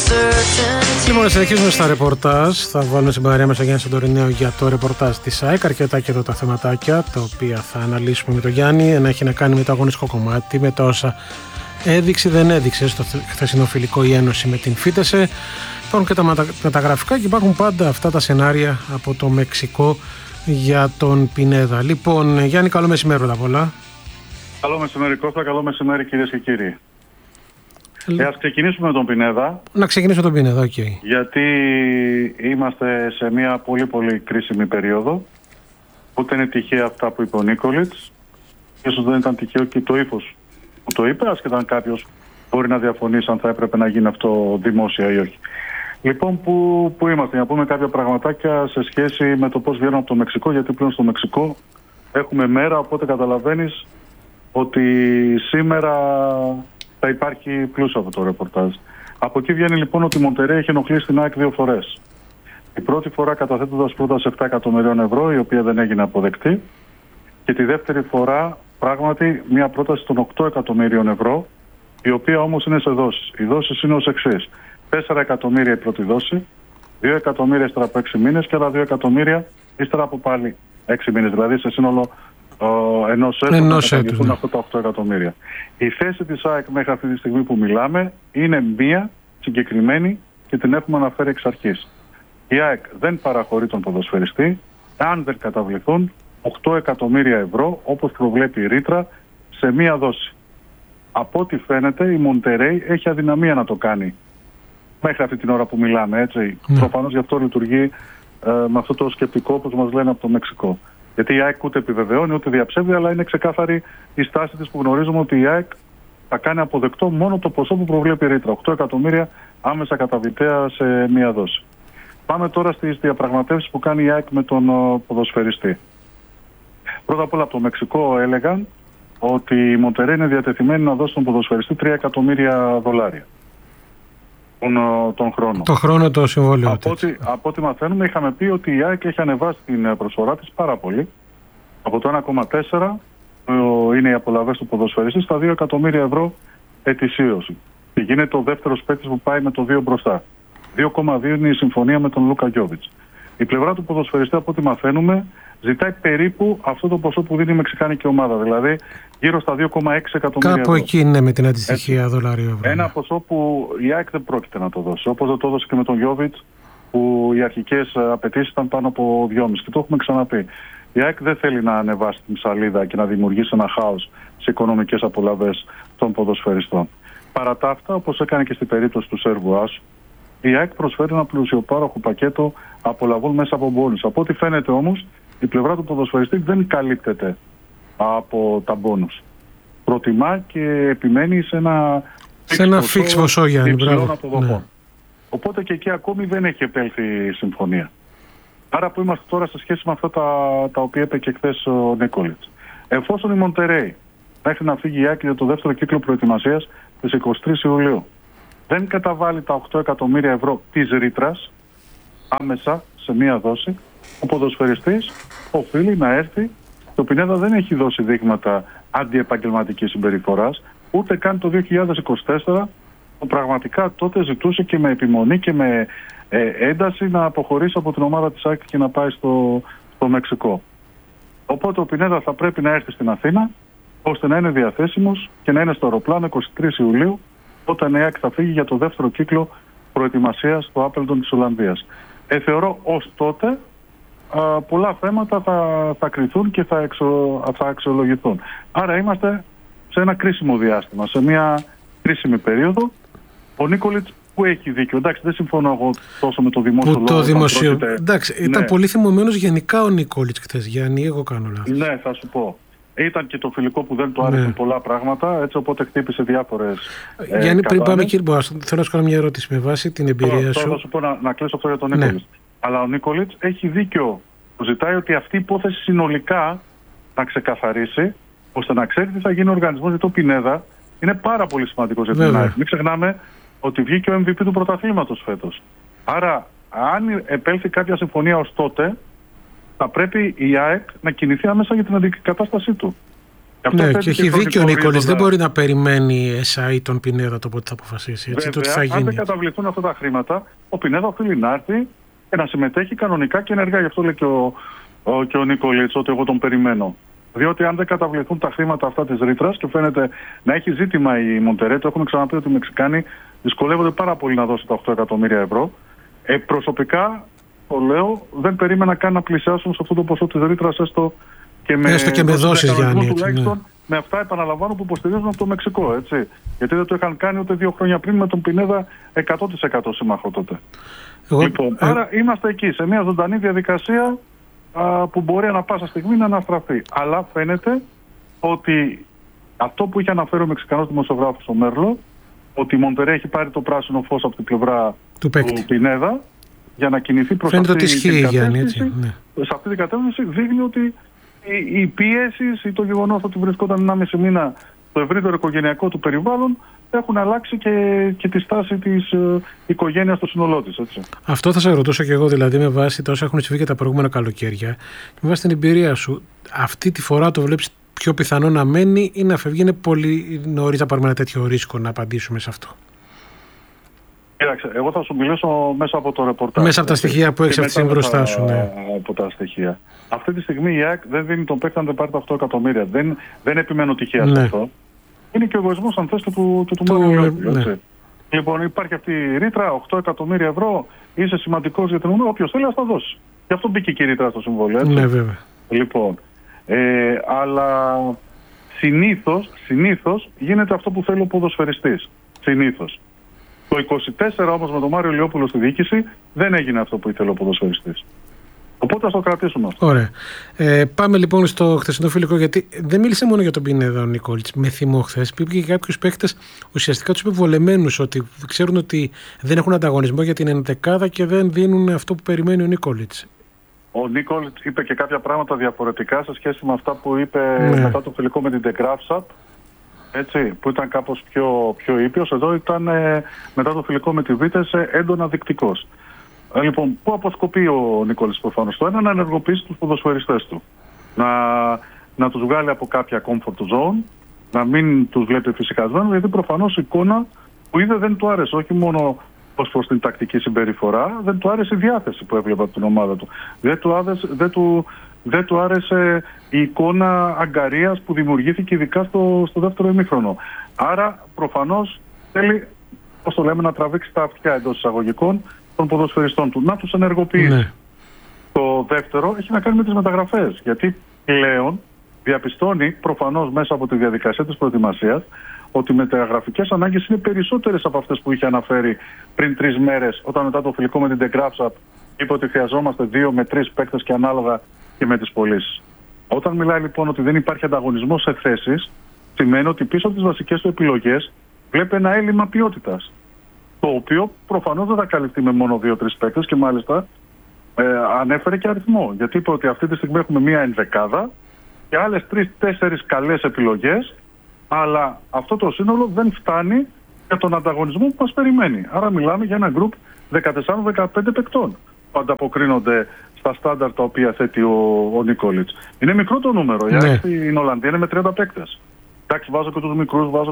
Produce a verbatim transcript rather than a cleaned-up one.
Λοιπόν, συνεχίζουμε στα ρεπορτάζ. Θα βάλουμε στην παρέα μας τον Γιάννη Σαντορινέο για το ρεπορτάζ της ΑΕΚ. Αρκετά και εδώ τα θεματάκια τα οποία θα αναλύσουμε με τον Γιάννη. Ένα έχει να κάνει με το αγωνιστικό κομμάτι, με τα όσα έδειξε δεν έδειξε στο χθεσινό φιλικό η Ένωση με την Φίτεσε. Υπάρχουν και τα μεταγραφικά και υπάρχουν πάντα αυτά τα σενάρια από το Μεξικό για τον Πινέδα. Λοιπόν, Γιάννη, καλό μεσημέρι πρώτα απ' όλα. Καλό μεσημέρι Κώστα, καλό μεσημέρι κυρίες και κύριοι. Ε, ας ξεκινήσουμε με τον Πινέδα. Να ξεκινήσουμε τον Πινέδα, οκ. Okay. Γιατί είμαστε σε μια πολύ πολύ κρίσιμη περίοδο. Ούτε είναι τυχαία αυτά που είπε ο Νίκολιτς. Ίσως δεν ήταν τυχαίο και το ύφος που το είπε, ασχετά αν κάποιος μπορεί να διαφωνήσει αν θα έπρεπε να γίνει αυτό δημόσια ή όχι. Λοιπόν, που, που είμαστε, να πούμε κάποια πραγματάκια σε σχέση με το πώς βγαίνουν από το Μεξικό, γιατί πλέον στο Μεξικό έχουμε μέρα, οπότε καταλαβαίνεις ότι σήμερα θα υπάρχει πλούσιο από το ρεπορτάζ. Από εκεί βγαίνει λοιπόν ότι η Μοντερέι έχει ενοχλήσει την ΑΕΚ δύο φορές. Η πρώτη φορά καταθέτοντας πρόταση επτά εκατομμυρίων ευρώ, η οποία δεν έγινε αποδεκτή. Και τη δεύτερη φορά πράγματι μια πρόταση των οκτώ εκατομμύριων ευρώ, η οποία όμως είναι σε δόσεις. Οι δόσεις είναι ως εξής. τέσσερα εκατομμύρια η πρώτη δόση, δύο εκατομμύρια ύστερα από έξι μήνες και άλλα δύο εκατομμύρια ύστερα από πάλι έξι μήνες. Δηλαδή σε σύνολο Uh, ενός έτου να καταργηθούν ναι. αυτά τα οκτώ εκατομμύρια. Η θέση της ΑΕΚ μέχρι αυτή τη στιγμή που μιλάμε είναι μία συγκεκριμένη και την έχουμε αναφέρει εξ αρχής. Η ΑΕΚ δεν παραχωρεί τον ποδοσφαιριστή αν δεν καταβληθούν οκτώ εκατομμύρια ευρώ όπως προβλέπει η ρήτρα σε μία δόση. Από ό,τι φαίνεται η Μοντερέι έχει αδυναμία να το κάνει μέχρι αυτή την ώρα που μιλάμε. Έτσι. Ναι. Προφανώς γι' αυτό λειτουργεί ε, με αυτό το σκεπτικό όπως μας λένε από το Μεξικό. Γιατί η ΑΕΚ ούτε επιβεβαιώνει ούτε διαψεύδει, αλλά είναι ξεκάθαρη η στάση της που γνωρίζουμε ότι η ΑΕΚ θα κάνει αποδεκτό μόνο το ποσό που προβλέπει η ρήτρα. οκτώ εκατομμύρια άμεσα καταβλητέα σε μία δόση. Πάμε τώρα στις διαπραγματεύσεις που κάνει η ΑΕΚ με τον ποδοσφαιριστή. Πρώτα απ' όλα από το Μεξικό έλεγαν ότι η Μοντερέι είναι διατεθειμένη να δώσει στον ποδοσφαιριστή τρία εκατομμύρια δολάρια τον, τον χρόνο. Το χρόνο το συμβόλαιο. Από ό,τι, από ό,τι μαθαίνουμε είχαμε πει ότι η ΑΕΚ έχει ανεβάσει την προσφορά της πάρα πολύ. Από το ένα κόμμα τέσσερα είναι οι απολαβές του ποδοσφαιριστή στα δύο εκατομμύρια ευρώ ετησίως. Και γίνεται ο δεύτερος παίκτης που πάει με το δύο μπροστά. δύο κόμμα δύο είναι η συμφωνία με τον Λούκα Γιόβιτς. Η πλευρά του ποδοσφαιριστή, από ό,τι μαθαίνουμε, ζητάει περίπου αυτό το ποσό που δίνει η μεξικάνικη ομάδα. Δηλαδή γύρω στα δύο κόμμα έξι εκατομμύρια Κάπου ευρώ. Εκεί είναι με την αντιστοιχεία δολάριου ευρώ. Ένα ποσό που η ΑΕΚ δεν πρόκειται να το δώσει. Όπως δεν το έδωσε και με τον Γιόβιτς, που οι αρχικές απαιτήσεις ήταν πάνω από δυόμισι. Και το έχουμε ξαναπεί. Η ΑΕΚ δεν θέλει να ανεβάσει την ψαλίδα και να δημιουργήσει ένα χάος σε οικονομικές απολαβές των ποδοσφαιριστών. Παρά τα αυτά, όπως έκανε και στην περίπτωση του Σέρβου Άσου, η ΑΕΚ προσφέρει ένα πλουσιοπάροχο πακέτο απολαβών μέσα από μπόνους. Από ό,τι φαίνεται όμως, η πλευρά του ποδοσφαιριστή δεν καλύπτεται από τα μπόνους. Προτιμά και επιμένει σε ένα σε ένα φίξ ποσό για ναι. Οπότε και εκεί ακόμη δεν έχει επέλθει η συμφωνία. Άρα που είμαστε τώρα σε σχέση με αυτά τα, τα οποία είπε και χθες ο Νίκολιτς. Εφόσον η Μοντερέι μέχρι να φύγει η ΑΕΚ για το δεύτερο κύκλο προετοιμασίας της εικοστή τρίτη Ιουλίου δεν καταβάλει τα οκτώ εκατομμύρια ευρώ της ρήτρας άμεσα σε μία δόση, ο ποδοσφαιριστής οφείλει να έρθει. Το Πινέδα δεν έχει δώσει δείγματα αντιεπαγγελματικής συμπεριφοράς, ούτε καν το δύο χιλιάδες είκοσι τέσσερα, που πραγματικά τότε ζητούσε και με επιμονή και με ε, ένταση να αποχωρήσει από την ομάδα της ΑΕΚ και να πάει στο, στο Μεξικό. Οπότε ο Πινέδα θα πρέπει να έρθει στην Αθήνα, ώστε να είναι διαθέσιμος και να είναι στο αεροπλάνο εικοστή τρίτη Ιουλίου, όταν η ΑΕΚ θα φύγει για το δεύτερο κύκλο προετοιμασίας στο Άπελντον της Ολλανδίας. Ε, θεωρώ ως τότε α, πολλά θέματα θα, θα κριθούν και θα, εξο, θα αξιολογηθούν. Άρα είμαστε σε ένα κρίσιμο διάστημα, σε μια κρίσιμη περίοδο. Ο Νίκολιτς που έχει δίκιο. Εντάξει, δεν συμφωνώ εγώ τόσο με το δημόσιο λόγο. Το δημοσιο... πρόκειται... Εντάξει, ναι. Ήταν πολύ θυμωμένος γενικά ο Νίκολιτς χθες, Γιάννη, εγώ κάνω λάθος. Ναι, θα σου πω. Ήταν και το φιλικό που δεν του άρεσαν ναι. πολλά πράγματα, έτσι οπότε χτύπησε διάφορες. Γιάννη, ε, πριν πάμε, κύριε Μποάς, θέλω να σου κάνω μια ερώτηση με βάση την εμπειρία τώρα, σου. Τώρα θα σου πω να, να κλείσω αυτό για τον Νίκολιτς. Ναι. Αλλά ο Νίκολιτς έχει δίκιο. Ζητάει ότι αυτή η υπόθεση συνολικά να ξεκαθαρίσει, ώστε να ξέρει τι θα γίνει ο οργανισμός, γιατί το Πινέδα είναι πάρα πολύ σημαντικό για την ΑΕΚ. Μην ξεχνάμε ότι βγήκε ο εμ βι πι του πρωταθλήματος φέτος. Άρα, αν επέλθει κάποια συμφωνία ως τότε, θα πρέπει η ΑΕΚ να κινηθεί άμεσα για την αντικατάστασή του. Ναι, και έχει δίκιο ο Νίκολης. Δεν μπορεί να περιμένει εσάι τον Πινέδα το πότε θα αποφασίσει. Έτσι, βέβαια, το θα γίνει. Αν δεν καταβληθούν αυτά τα χρήματα, ο Πινέδα οφείλει να έρθει και να συμμετέχει κανονικά και ενεργά. Γι' αυτό λέει και ο, ο, και ο Νίκολιτς ότι εγώ τον περιμένω. Διότι αν δεν καταβληθούν τα χρήματα αυτά της ρήτρας και φαίνεται να έχει ζήτημα η Μοντερέ, το έχουμε ξαναπεί ότι οι Μεξικάνοι δυσκολεύονται πάρα πολύ να δώσουν τα οκτώ εκατομμύρια ευρώ. Ε, προσωπικά, το λέω, δεν περίμενα καν να πλησιάσουν σε αυτό το ποσό της ρήτρας, έστω και με, έστω και με δόσεις, Γιάννη. Τουλάχιστον ναι. Με αυτά, επαναλαμβάνω, που υποστηρίζουν από το Μεξικό. Έτσι. Γιατί δεν το είχαν κάνει ούτε δύο χρόνια πριν με τον Πινέδα εκατό τοις εκατό σύμμαχο τότε. Εγώ, λοιπόν, ε... άρα είμαστε εκεί, σε μια ζωντανή διαδικασία α, που μπορεί ανά πάσα στιγμή να αναστραφεί. Αλλά φαίνεται ότι αυτό που είχε αναφέρει ο Μεξικανός δημοσιογράφος ο Μέρλο, ότι η Μοντερέ έχει πάρει το πράσινο φως από την πλευρά του, του Πινέδα για να κινηθεί προς αυτή την κατεύθυνση. Ναι. Σε αυτή την κατεύθυνση δείχνει ότι οι, οι πιέσεις ή το γεγονός ότι βρισκόταν ένα μισή μήνα το ευρύτερο οικογενειακό του περιβάλλον έχουν αλλάξει και, και τη στάση της ε, οικογένειας στο σύνολό της. Έτσι. Αυτό θα σε ρωτήσω και εγώ, δηλαδή, με βάση τα όσα έχουν συμβεί και τα προηγούμενα καλοκαίρια, με βάση την εμπειρία σου, αυτή τη φορά το βλέπεις πιο πιθανό να μένει ή να φεύγει? Είναι πολύ νωρίς να πάρουμε ένα τέτοιο ρίσκο να απαντήσουμε σε αυτό. Κοίταξε, εγώ θα σου μιλήσω μέσα από το ρεπορτάζ. Μέσα από τα στοιχεία που έχεις αυτή τη στιγμή μπροστά σου. Ναι. Από τα στοιχεία. Αυτή τη στιγμή η ΑΕΚ δεν δίνει τον παίκτη αν δεν πάρει τα οκτώ εκατομμύρια. Δεν, δεν επιμένω τυχαία σε ναι. αυτό. Είναι και ο εγωισμός, αν θες, του, του, του, του Μάριου ναι. Λοιπόν, υπάρχει αυτή η ρήτρα, οκτώ εκατομμύρια ευρώ, είσαι σημαντικός για την ομάδα, όποιος θέλει ας τα δώσει. Γι' αυτό μπήκε και η ρήτρα στο συμβόλαιο. Έτσι. Ναι, βέβαια. Λοιπόν, ε, αλλά συνήθως, συνήθως γίνεται αυτό που θέλει ο ποδοσφαιριστής. Συνήθως. Το είκοσι τέσσερα όμως με τον Μάριο Λιόπουλο στη διοίκηση δεν έγινε αυτό που ήθελε ο ποδοσφαιριστής. Οπότε ας το κρατήσουμε αυτό. Ωραία. Ε, πάμε λοιπόν στο χθεσινό φιλικό, γιατί δεν μίλησε μόνο για τον Πινέδα ο Νίκολιτς. Με θυμό χθες. Πήγε και κάποιους παίκτες, ουσιαστικά τους είπε βολεμένους, ότι ξέρουν ότι δεν έχουν ανταγωνισμό για την ενδεκάδα και δεν δίνουν αυτό που περιμένει ο Νίκολιτς. Ο Νίκολιτς είπε και κάποια πράγματα διαφορετικά σε σχέση με αυτά που είπε ναι. μετά το φιλικό με την Ντεγκράψαπ. Έτσι, που ήταν κάπως πιο, πιο ήπιος. Εδώ ήταν ε, μετά το φιλικό με τη Βίτες έντονα δεικτικός. Ε, λοιπόν, πού αποσκοπεί ο Νίκολιτς προφανώς? Το ένα, να ενεργοποιήσει τους ποδοσφαιριστές του. Να, να τους βγάλει από κάποια comfort zone, να μην τους βλέπει φυσικασμένους, γιατί προφανώς η εικόνα που είδε δεν του άρεσε. Όχι μόνο ως προς την τακτική συμπεριφορά, δεν του άρεσε η διάθεση που έβλεπε από την ομάδα του. Δεν του άρεσε, δεν του, δεν του άρεσε η εικόνα αγκαρίας που δημιουργήθηκε ειδικά στο, στο δεύτερο ημίχρονο. Άρα προφανώς θέλει, πώς το λέμε, να τραβήξει τα αυτιά εντός εισαγωγικών των ποδοσφαιριστών του, να τους ενεργοποιήσει. Ναι. Το δεύτερο έχει να κάνει με τις μεταγραφές, γιατί πλέον διαπιστώνει προφανώς μέσα από τη διαδικασία της προετοιμασίας ότι οι μεταγραφικές ανάγκες είναι περισσότερες από αυτές που είχε αναφέρει πριν τρεις μέρες, όταν μετά το φιλικό με την Ντεγκράψαπ είπε ότι χρειαζόμαστε δύο με τρεις παίκτες και ανάλογα και με τις πωλήσεις. Όταν μιλάει λοιπόν ότι δεν υπάρχει ανταγωνισμός σε θέσεις, σημαίνει ότι πίσω από τις βασικές του επιλογές βλέπει ένα έλλειμμα ποιότητας. Το οποίο προφανώς δεν θα καλυφθεί με μόνο δύο-τρεις παίκτες και μάλιστα ε, ανέφερε και αριθμό. Γιατί είπε ότι αυτή τη στιγμή έχουμε μία ενδεκάδα και άλλες τρεις-τέσσερις καλές επιλογές, αλλά αυτό το σύνολο δεν φτάνει για τον ανταγωνισμό που μας περιμένει. Άρα μιλάμε για ένα γκρουπ δεκατέσσερα δεκαπέντε παικτών που ανταποκρίνονται στα στάνταρ τα οποία θέτει ο, ο Νίκολιτς. Είναι μικρό το νούμερο. Ναι. Η Ολλανδία είναι με τριάντα παίκτες. Εντάξει, βάζω και τους μικρούς, βάζω